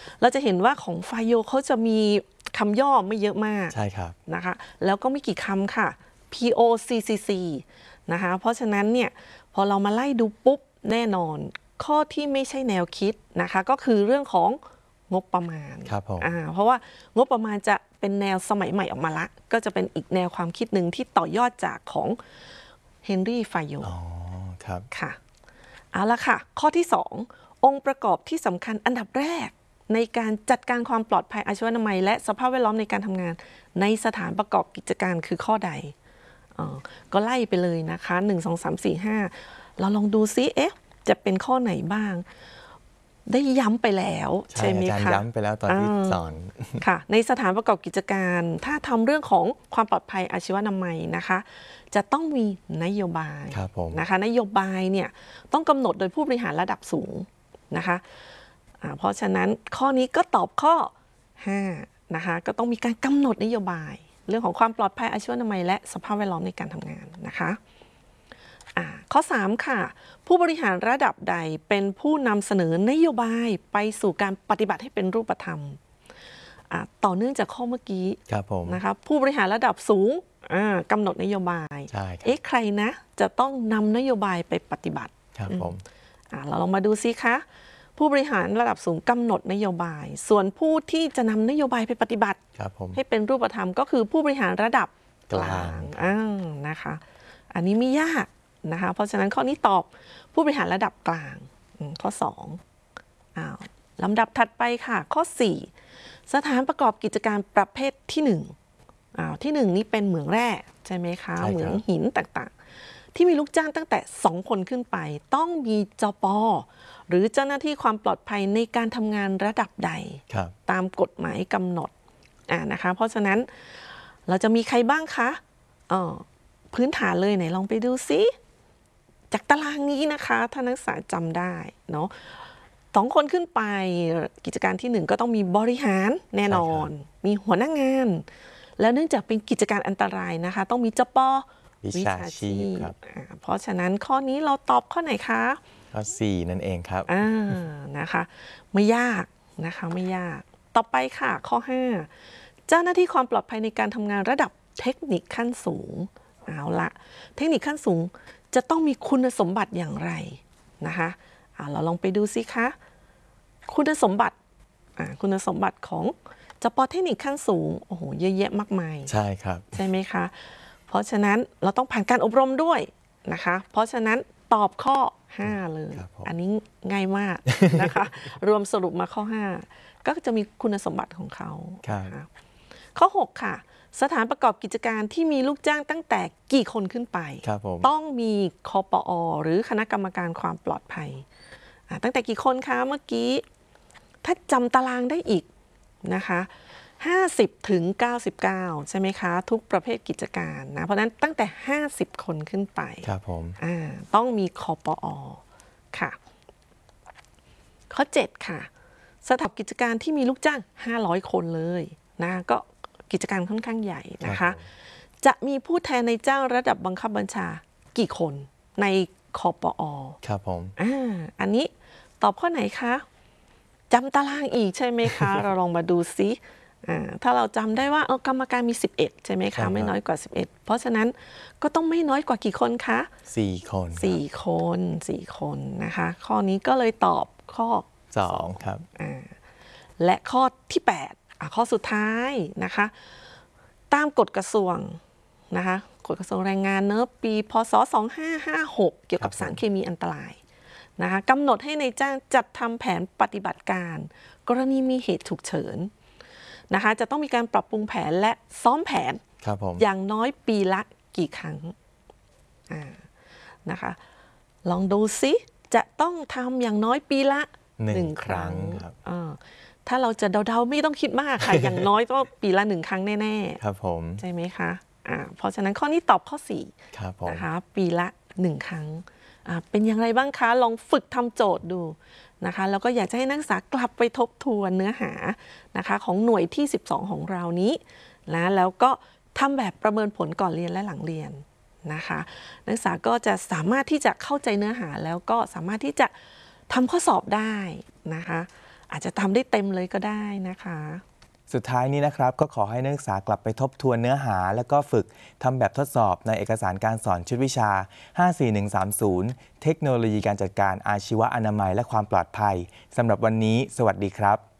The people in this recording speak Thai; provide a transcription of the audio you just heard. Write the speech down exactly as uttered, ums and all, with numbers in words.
เราจะเห็นว่าของไฟโยเขาจะมีคำย่อไม่เยอะมากใช่ครับนะคะแล้วก็ไม่กี่คำค่ะ พี โอ ซี ซี ซี นะคะเพราะฉะนั้นเนี่ยพอเรามาไล่ดูปุ๊บแน่นอนข้อที่ไม่ใช่แนวคิดนะคะก็คือเรื่องของงบประมาณครับผมอ่าเพราะว่างบประมาณจะเป็นแนวสมัยใหม่ออกมาละก็จะเป็นอีกแนวความคิดหนึ่งที่ต่อยอดจากของเฮนรี่ไฟโยอ๋อครับค่ะเอาละค่ะข้อที่สององค์ประกอบที่สำคัญอันดับแรกในการจัดการความปลอดภัยอาชีวนามัยและสภาพแวดล้อมในการทำงานในสถานประกอบกิจการคือข้อใดก็ไล่ไปเลยนะคะหนึ่ง สอง สาม สี่ ห้าเราลองดูซิเอ๊ะจะเป็นข้อไหนบ้างได้ย้ำไปแล้วใช่ไหมคะอาจารย์ย้ำไปแล้วตอนที่สอนค่ะในสถานประกอบกิจการถ้าทำเรื่องของความปลอดภัยอาชีวนามัยนะคะจะต้องมีนโยบายนะคะนโยบายเนี่ยต้องกำหนดโดยผู้บริหารระดับสูงนะคะเพราะฉะนั้นข้อนี้ก็ตอบข้อห้านะคะก็ต้องมีการกำหนดนโยบายเรื่องของความปลอดภัยอาชีวนามัยและสภาพแวดล้อมในการทำงานนะคะข้อสามค่ะผู้บริหารระดับใดเป็นผู้นำเสนอนโยบายไปสู่การปฏิบัติให้เป็นรูปธรรมต่อเนื่องจากข้อเมื่อกี้นะคะผู้บริหารระดับสูงกำหนดนโยบายเอ๊ะใครนะจะต้องนำนโยบายไปปฏิบัติครับผมเราลองมาดูซิคะผู้บริหารระดับสูงกำหนดนโยบายส่วนผู้ที่จะนำนโยบายไปปฏิบัติให้เป็นรูปธรรมก็คือผู้บริหารระดับกลางนะคะอันนี้ไม่ยากนะคะเพราะฉะนั้นข้อนี้ตอบผู้บริหารระดับกลางข้อสองอ้าวลำดับถัดไปค่ะข้อสี่สถานประกอบกิจการประเภทที่หนึ่งอ้าวที่หนึ่งนี่เป็นเหมืองแร่ใช่ไหมคะเหมืองหินต่างๆที่มีลูกจ้างตั้งแต่สองคนขึ้นไปต้องมีจป.หรือเจ้าหน้าที่ความปลอดภัยในการทำงานระดับใดตามกฎหมายกำหนดอ่านะคะเพราะฉะนั้นเราจะมีใครบ้างคะอ๋อพื้นฐานเลยไหนลองไปดูซิจากตารางนี้นะคะถ้านักศึกษาจำได้เนาะสองคนขึ้นไปกิจการที่หนึ่งก็ต้องมีบริหารแน่นอนมีหัวหน้างานแล้วเนื่องจากเป็นกิจการอันตรายนะคะต้องมีจป. วิชาชีพครับเพราะฉะนั้นข้อนี้เราตอบข้อไหนคะข้อสี่นั่นเองครับอ่านะคะไม่ยากนะคะไม่ยากต่อไปค่ะข้อห้าเจ้าหน้าที่ความปลอดภัยในการทำงานระดับเทคนิคขั้นสูงเอาละเทคนิคขั้นสูงจะต้องมีคุณสมบัติอย่างไรนะคะเราลองไปดูสิคะคุณสมบัติคุณสมบัติของจป.เทคนิคขั้นสูงโอ้โหเยอะแยะมากมายใช่ครับใช่ไหมคะเพราะฉะนั้นเราต้องผ่านการอบรมด้วยนะคะเพราะฉะนั้นตอบข้อห้าเลยอันนี้ง่ายมากนะคะรวมสรุปมาข้อห้าก็จะมีคุณสมบัติของเขาข้อหกค่ะสถานประกอบกิจการที่มีลูกจ้างตั้งแต่กี่คนขึ้นไปต้องมีคปอ.หรือคณะกรรมการความปลอดภัยตั้งแต่กี่คนคะเมื่อกี้ถ้าจำตารางได้อีกนะคะห้าสิบถึงเก้าสิบเก้าใช่ไหมคะทุกประเภทกิจการนะเพราะนั้นตั้งแต่ห้าสิบคนขึ้นไปครับผมอ่าต้องมีคปอ.ค่ะข้อเจ็ดค่ะสถานกิจการที่มีลูกจ้างห้าร้อยคนเลยนะก็กิจการค่อนข้างใหญ่นะคะจะมีผู้แทนในจ้างระดับบังคับบัญชากี่คนในคปอ. ครับผมอ่าอันนี้ตอบข้อไหนคะจำตารางอีกใช่ไหมคะ เราลองมาดูซิถ้าเราจำได้ว่าเอากรรมการมีสิบเอ็ดใช่ไหมคะไม่น้อยกว่าสิบเอ็ดเพราะฉะนั้นก็ต้องไม่น้อยกว่ากี่คนคะสี่คนสี่คนสี่คนนะคะข้อนี้ก็เลยตอบข้อสองครับและข้อที่แปดข้อสุดท้ายนะคะตามกฎกระทรวงนะคะกฎกระทรวงแรงงานเนอะปีพ.ศ. สองพันห้าร้อยห้าสิบหกเกี่ยวกับสารเคมีอันตรายนะคะกำหนดให้ในายจ้างจัดทำแผนปฏิบัติการกรณีมีเหตุฉุกเฉินนะคะจะต้องมีการปรับปรุงแผนและซ้อมแผนอย่างน้อยปีละกี่ครั้งนะคะลองดูซิจะต้องทำอย่างน้อยปีละหนึ่งครั้งถ้าเราจะเดาๆไม่ต้องคิดมากค่ะ อย่างน้อยก็ปีละหนึ่งครั้งแน่ๆครับผมใช่ไหมคะอ่าเพราะฉะนั้นข้อนี้ตอบข้อสี่นะคะปีละหนึ่งครั้งเป็นอย่างไรบ้างคะลองฝึกทำโจทย์ดูนะคะแล้วก็อยากจะให้นักศึกษากลับไปทบทวนเนื้อหานะคะของหน่วยที่สิบสองของเรานี้นะแล้วก็ทำแบบประเมินผลก่อนเรียนและหลังเรียนนะคะนักศึกษาก็จะสามารถที่จะเข้าใจเนื้อหาแล้วก็สามารถที่จะทำข้อสอบได้นะคะอาจจะทำได้เต็มเลยก็ได้นะคะสุดท้ายนี้นะครับก็ขอให้นักศึกษากลับไปทบทวนเนื้อหาแล้วก็ฝึกทำแบบทดสอบในเอกสารการสอนชุดวิชา ห้า สี่ หนึ่ง สาม ศูนย์ เทคโนโลยีการจัดการอาชีวะอนามัยและความปลอดภัยสำหรับวันนี้สวัสดีครับ